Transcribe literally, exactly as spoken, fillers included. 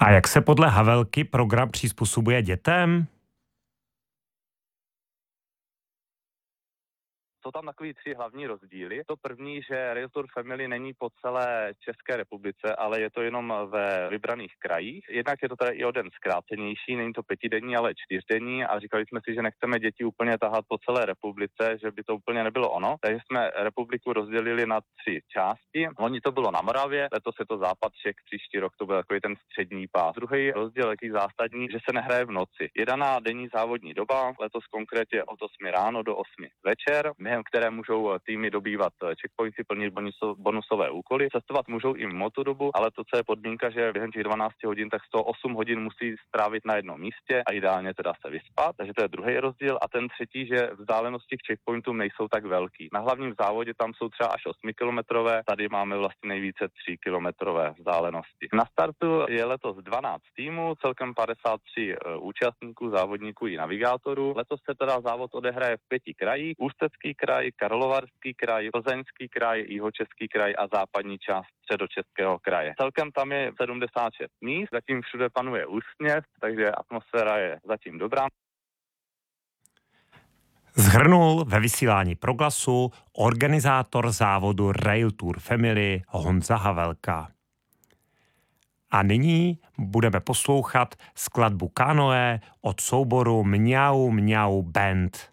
A jak se podle Havelky program přizpůsobuje dětem? Jsou tam takový tři hlavní rozdíly. To první, že Rail Tour Family není po celé České republice, ale je to jenom ve vybraných krajích. Jednak je to teda i o den zkrácenější, není to pětidenní, ale čtyřdenní a říkali jsme si, že nechceme děti úplně tahat po celé republice, že by to úplně nebylo ono. Takže jsme republiku rozdělili na tři části. Loni to bylo na Moravě, letos je to západ Čech, příští rok to byl takový ten střední pás. Druhý rozdíl, jaký zásadní, že se nehraje v noci. Je daná denní závodní doba, letos konkrétně od osmi ráno do osmi večer, během které můžou týmy dobývat checkpointy, plnit bonusové úkoly. Cestovat můžou i mimo tu dobu, ale to, co je podmínka, že během těch dvanácti hodin, tak sto osm hodin musí strávit na jednom místě a ideálně teda se vyspat. Takže to je druhý rozdíl. A ten třetí, že vzdálenosti k checkpointům nejsou tak velký. Na hlavním závodě tam jsou třeba až osmikilometrové, tady máme vlastně nejvíce tříkilometrové vzdálenosti. Na startu je letos dvanáct týmů, celkem padesát tři účastníků, závodníků i navigátorů. Letos se teda závod odehraje v pěti krajích: Ústecký kraj, Karlovarský kraj, Plzeňský kraj, Jihočeský kraj a západní část Středočeského kraje. Celkem tam je sedmdesát šest míst, zatím všude panuje úsměv, takže atmosféra je zatím dobrá. Shrnul ve vysílání Proglasu organizátor závodu Rail Tour Family Honza Havelka. A nyní budeme poslouchat skladbu Kanoe od souboru Mňau Mňau Band.